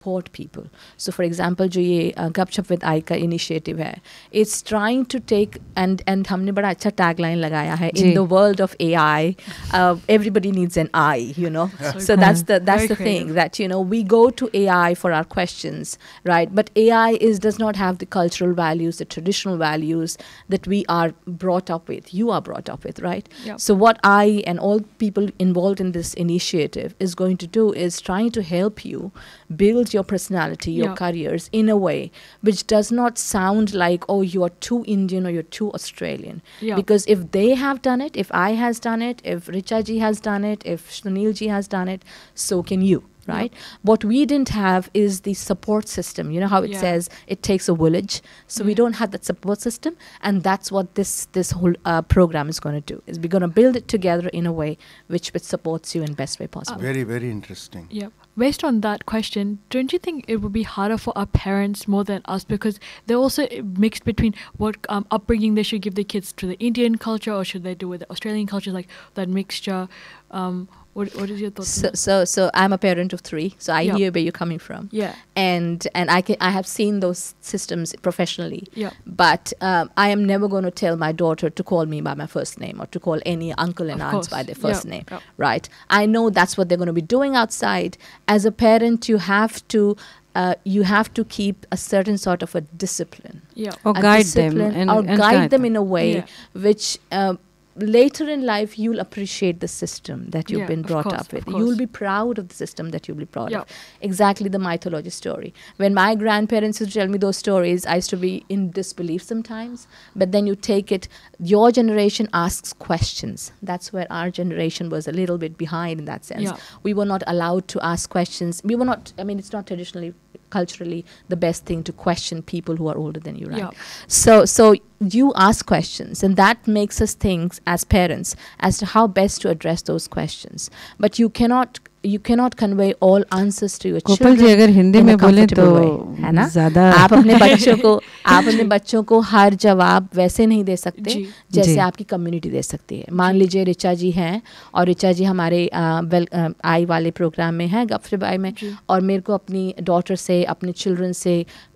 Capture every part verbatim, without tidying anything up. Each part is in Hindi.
support people. So for example जो ये गपशप विद आई का इनिशिएटिव है, it's trying to take and and हमने बड़ा अच्छा टैगलाइन लगाया है, in the world of A I uh, everybody needs an eye, you know. so, so that's the that's the thing that, you know, we go to A I for our questions, right? But A I is does not have the cultural values, the traditional values that we are brought up with, you are brought up with, right? Yep. So what I and all people involved in this initiative is going to do is trying to help you build your personality, your yeah. careers in a way which does not sound like, oh, you are too Indian or you're too Australian. Yeah. Because if they have done it, if I has done it, if Richa ji has done it, if Sunil ji has done it, so can you. Right? Yeah. What we didn't have is the support system. You know how it yeah. says it takes a village. So yeah. we don't have that support system, and that's what this this whole uh, program is going to do. Is we're going to build it together in a way which which supports you in best way possible. Uh, very very interesting. Yeah. Based on that question, don't you think it would be harder for our parents more than us, because they're also mixed between what um, upbringing they should give their kids to the Indian culture, or should they do with the Australian culture, like that mixture? Um, What, what is your thoughts? So, so, so I'm a parent of three. So I yep. hear where you're coming from. Yeah. And and I can I have seen those systems professionally. Yeah. But um, I am never going to tell my daughter to call me by my first name or to call any uncle and of aunts course. by their first yep. name. Yep. Right. I know that's what they're going to be doing outside. As a parent, you have to. Uh, you have to keep a certain sort of a discipline. Yeah. Or a guide them. And, or and guide, guide them in a way yeah. which. Uh, later in life you'll appreciate the system that you've yeah, been brought course, up with. of You'll be proud of the system that you'll be proud yeah. of. Exactly the mythology story. When my grandparents used to tell me those stories, I used to be in disbelief sometimes. But then you take it, your generation asks questions. That's where our generation was a little bit behind in that sense. Yeah. We were not allowed to ask questions. We were not, I mean, it's not traditionally, culturally the best thing to question people who are older than you, right? Yeah. So, so you ask questions, and that makes us think as parents as to how best to address those questions. But you cannot you cannot convey all answers to your children. जी अगर हिंदी में बोले तो है ना, ज़्यादा आप अपने बच्चों को आप अपने बच्चों को हर जवाब वैसे नहीं दे सकते जी, जैसे जी. आपकी कम्युनिटी दे सकती है. मान लीजिए रिचा जी हैं और रिचा जी हमारे वेल आई वाले प्रोग्राम में हैं, गपशप आई में, और मेरे को अपनी डॉटर से, अपने चिल्ड्रन से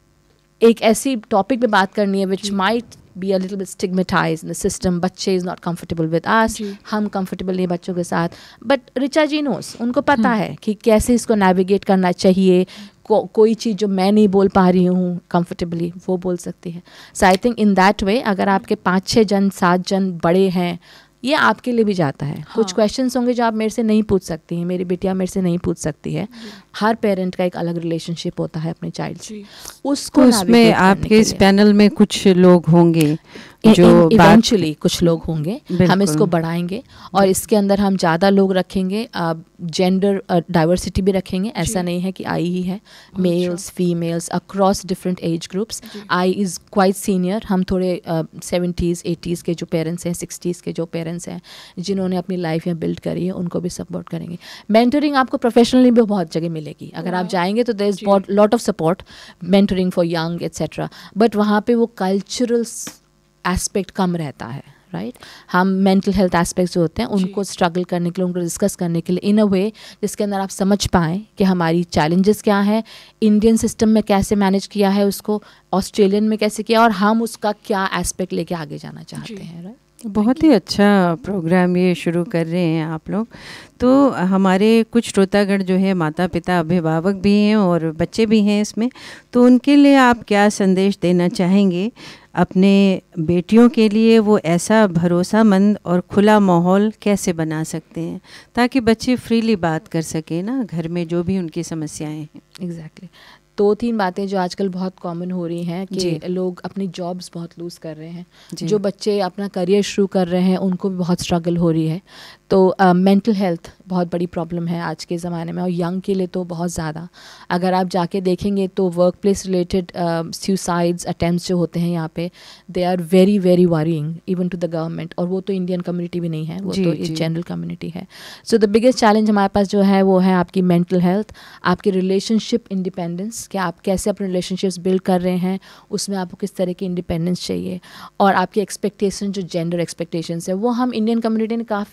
एक ऐसी टॉपिक पे बात करनी है which might be a little bit stigmatized in the system. बच्चे is not comfortable with us, हम comfortable नहीं बच्चों के साथ. But रिचा जी knows, उनको पता है कि कैसे इसको navigate करना चाहिए. को, कोई चीज़ जो मैं नहीं बोल पा रही हूँ comfortably, वो बोल सकती है. So I think in that way, अगर आपके पाँच छः जन सात जन बड़े हैं, ये आपके लिए भी जाता है. हाँ. कुछ क्वेश्चंस होंगे जो आप मेरे से नहीं पूछ सकती हैं, मेरी बेटियाँ मेरे से नहीं पूछ सकती है. हर पेरेंट का एक अलग रिलेशनशिप होता है अपने चाइल्ड से. उसको तो उसमें आपके इस पैनल में कुछ लोग होंगे जो इवेंचुअली कुछ लोग होंगे, हम इसको बढ़ाएंगे और इसके अंदर हम ज़्यादा लोग रखेंगे, जेंडर डाइवर्सिटी भी रखेंगे. ऐसा नहीं है कि आई ही है, mails females across different age groups. I is quite senior. हम थोड़े सेवेंटीज़ एटीज़ के जो पेरेंट्स हैं, सिक्सटीज़ के जो पेरेंट्स हैं जिन्होंने अपनी लाइफ यहाँ बिल्ड करी है, उनको भी सपोर्ट करेंगे. मेंटरिंग आपको प्रोफेशनली भी बहुत जगह मिलेगी. अगर आप जाएंगे तो there is lot of support, mentoring for young etcetera. But वहाँ पे वो कल्चरल एस्पेक्ट कम रहता है, राइट right? हम मेंटल हेल्थ एस्पेक्ट्स जो होते हैं उनको स्ट्रगल करने के लिए, उनको डिस्कस करने के लिए इन अ वे जिसके अंदर आप समझ पाएँ कि हमारी चैलेंजेस क्या है, इंडियन सिस्टम में कैसे मैनेज किया है उसको, ऑस्ट्रेलियन में कैसे किया, और हम उसका क्या एस्पेक्ट लेके आगे जाना चाहते हैं. राइट, बहुत ही अच्छा प्रोग्राम ये शुरू कर रहे हैं आप लोग. तो हमारे कुछ श्रोतागण जो है माता पिता अभिभावक भी हैं और बच्चे भी हैं इसमें, तो उनके लिए आप क्या संदेश देना चाहेंगे अपने बेटियों के लिए? वो ऐसा भरोसामंद और खुला माहौल कैसे बना सकते हैं ताकि बच्चे फ्रीली बात कर सकें ना घर में जो भी उनकी समस्याएं हैं? Exactly exactly. दो तीन बातें जो आजकल बहुत कॉमन हो रही हैं कि लोग अपनी जॉब्स बहुत लूज़ कर रहे हैं. जो बच्चे अपना करियर शुरू कर रहे हैं उनको भी बहुत स्ट्रगल हो रही है. तो मेंटल uh, हेल्थ बहुत बड़ी प्रॉब्लम है आज के ज़माने में, और यंग के लिए तो बहुत ज़्यादा. अगर आप जाके देखेंगे तो work place related suicides attempts जो होते हैं यहाँ पे, they are very very worrying even to the government. और वो तो इंडियन कम्युनिटी भी नहीं है, वो तो एक जनरल कम्युनिटी है. सो द बिगेस्ट चैलेंज हमारे पास जो है वो है आपकी मेंटल हेल्थ, आपकी रिलेशनशिप इंडिपेंडेंस, कि आप कैसे अपने रिलेशनशिप्स बिल्ड कर रहे हैं, उसमें आपको किस तरह की इंडिपेंडेंस चाहिए, और आपकी एक्सपेक्टेशन जो जेंडर एक्सपेक्टेशंस है वो हम इंडियन कम्युनिटी ने काफ़ी हद तक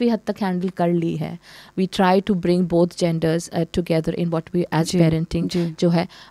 हैंडल कर ली है. We try to bring both genders together in what we as parenting जो है.